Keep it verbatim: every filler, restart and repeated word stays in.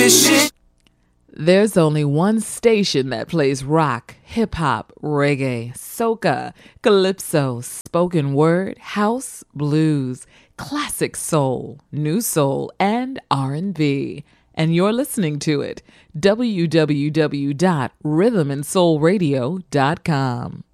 this shit. There's only one station that plays rock, hip-hop, reggae, soca, calypso, spoken word, house, blues, classic soul, new soul, and R and B. And you're listening to it. w w w dot rhythm and soul radio dot com.